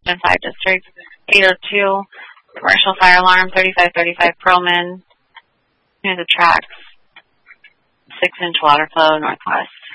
Austin 5 District, 802, commercial fire alarm, 3535 Pearlman, near the tracks, 6-inch water flow northwest.